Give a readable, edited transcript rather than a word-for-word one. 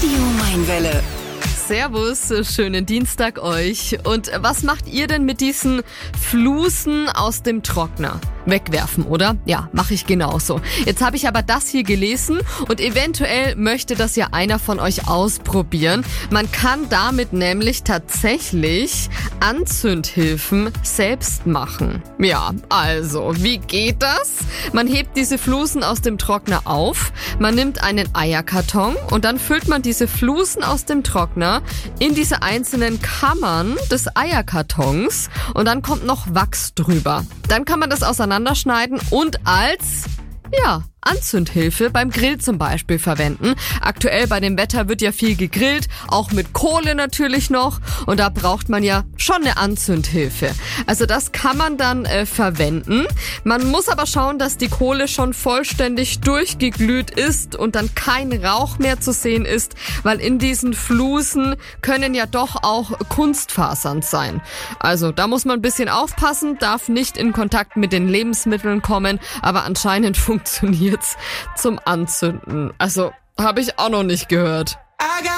Radio Mainwelle. Servus, schönen Dienstag euch. Und was macht ihr denn mit diesen Flusen aus dem Trockner? Wegwerfen, oder? Ja, mache ich genauso. Jetzt habe ich aber das hier gelesen und eventuell möchte das ja einer von euch ausprobieren. Man kann damit nämlich tatsächlich Anzündhilfen selbst machen. Ja, also, wie geht das? Man hebt diese Flusen aus dem Trockner auf, man nimmt einen Eierkarton und dann füllt man diese Flusen aus dem Trockner in diese einzelnen Kammern des Eierkartons und dann kommt noch Wachs drüber. Dann kann man das auseinanderschneiden und als Anzündhilfe beim Grill zum Beispiel verwenden. Aktuell bei dem Wetter wird ja viel gegrillt, auch mit Kohle natürlich noch. Und da braucht man ja schon eine Anzündhilfe. Also das kann man dann verwenden. Man muss aber schauen, dass die Kohle schon vollständig durchgeglüht ist und dann kein Rauch mehr zu sehen ist, weil in diesen Flusen können ja doch auch Kunstfasern sein. Also da muss man ein bisschen aufpassen, darf nicht in Kontakt mit den Lebensmitteln kommen, aber anscheinend funktioniert's zum Anzünden. Also, habe ich auch noch nicht gehört.